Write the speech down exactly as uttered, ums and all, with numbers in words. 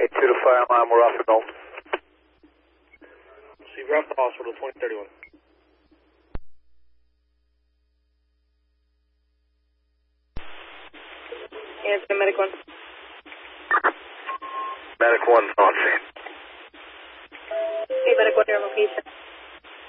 eight two to fire alarm, we're off and on. See, we're off the hospital, twenty thirty-one. Answer Medic one. Medic one, on scene. Hey, Medic one, your location.